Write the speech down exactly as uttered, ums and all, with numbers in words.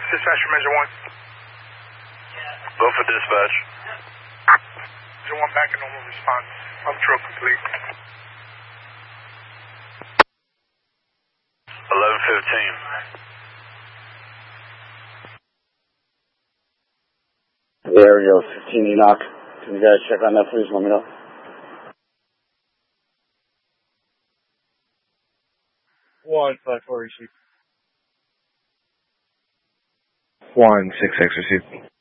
Dispatcher, Measure one. Go for dispatch. Measure one back in normal response. Up drill complete. eleven fifteen. There we go, fifteen Enoch. Can you guys check on that, please? Let me know. One, five, four, receive. One, six, six, receive.